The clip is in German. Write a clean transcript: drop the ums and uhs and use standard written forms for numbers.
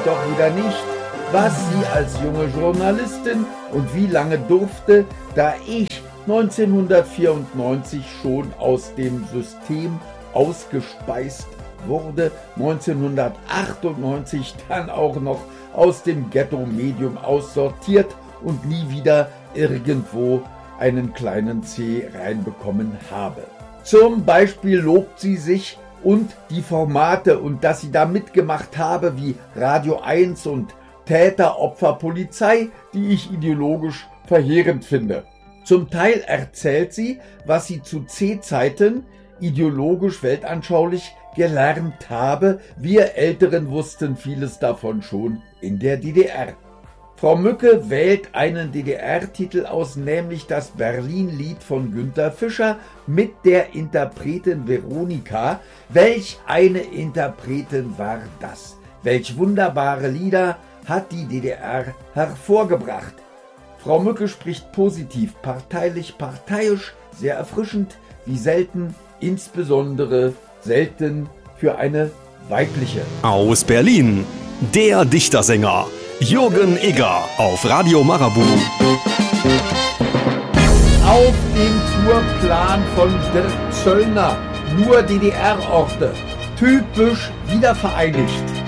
doch wieder nicht, was sie als junge Journalistin und wie lange durfte, da ich 1994 schon aus dem System ausgespeist wurde, 1998 dann auch noch aus dem Ghetto-Medium aussortiert und nie wieder irgendwo einen kleinen C reinbekommen habe. Zum Beispiel lobt sie sich und die Formate und dass sie da mitgemacht habe wie Radio 1 und Täter, Opfer, Polizei, die ich ideologisch verheerend finde. Zum Teil erzählt sie, was sie zu C-Zeiten ideologisch weltanschaulich gelernt habe. Wir Älteren wussten vieles davon schon in der DDR. Frau Mücke wählt einen DDR-Titel aus, nämlich das Berlin-Lied von Günter Fischer mit der Interpretin Veronika. Welch eine Interpretin war das? Welch wunderbare Lieder hat die DDR hervorgebracht? Frau Mücke spricht positiv, parteilich, parteiisch, sehr erfrischend, wie selten, insbesondere selten für eine weibliche. Aus Berlin, der Dichtersänger Jürgen Egger auf Radio Marabout. Auf dem Tourplan von Dirk Zöllner nur DDR-Orte, typisch wiedervereinigt.